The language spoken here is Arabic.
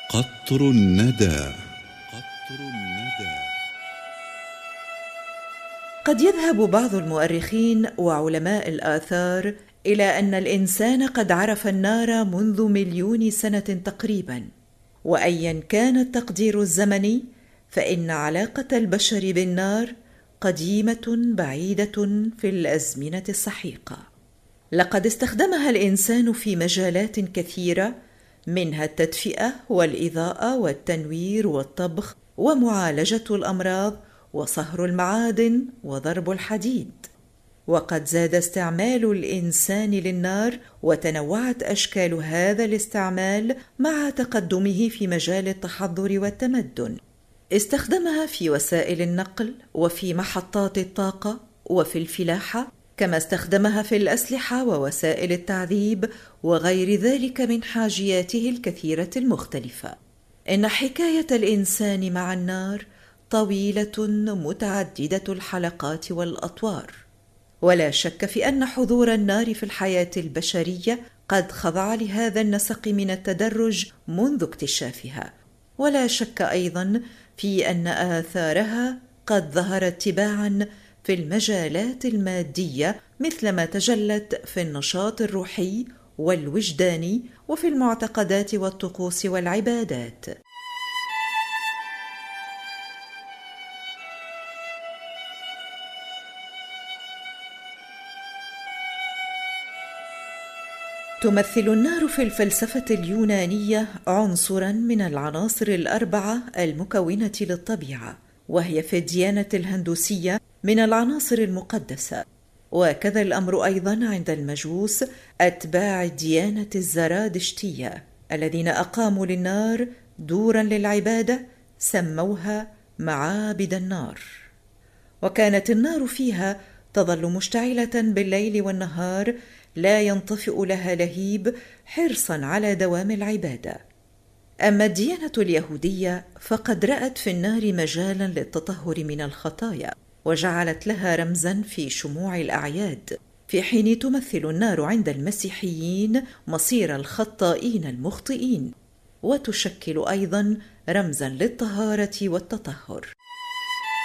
قطر الندى. قطر الندى. قد يذهب بعض المؤرخين وعلماء الآثار إلى أن الإنسان قد عرف النار منذ 1,000,000 سنة تقريباً، وأياً كان التقدير الزمني فإن علاقة البشر بالنار قديمة بعيدة في الأزمنة السحيقة. لقد استخدمها الإنسان في مجالات كثيرة، منها التدفئة والإضاءة والتنوير والطبخ ومعالجة الأمراض وصهر المعادن وضرب الحديد. وقد زاد استعمال الإنسان للنار وتنوعت أشكال هذا الاستعمال مع تقدمه في مجال التحضر والتمدن. استخدمها في وسائل النقل وفي محطات الطاقة وفي الفلاحة، كما استخدمها في الأسلحة ووسائل التعذيب وغير ذلك من حاجياته الكثيرة المختلفة. إن حكاية الإنسان مع النار طويلة متعددة الحلقات والأطوار، ولا شك في أن حضور النار في الحياة البشرية قد خضع لهذا النسق من التدرج منذ اكتشافها، ولا شك أيضا في أن آثارها قد ظهرت تباعا في المجالات المادية، مثلما تجلت في النشاط الروحي والوجداني وفي المعتقدات والطقوس والعبادات. تمثل النار في الفلسفة اليونانية عنصراً من العناصر الأربعة المكونة للطبيعة، وهي في الديانة الهندوسية من العناصر المقدسة، وكذا الأمر أيضاً عند المجوس أتباع الديانة الزرادشتية الذين أقاموا للنار دوراً للعبادة سموها معابد النار. وكانت النار فيها تظل مشتعلة بالليل والنهار، لا ينطفئ لها لهيب حرصاً على دوام العبادة. أما الديانة اليهودية فقد رأت في النار مجالاً للتطهر من الخطايا، وجعلت لها رمزاً في شموع الأعياد، في حين تمثل النار عند المسيحيين مصير الخطائين المخطئين، وتشكل أيضاً رمزاً للطهارة والتطهر.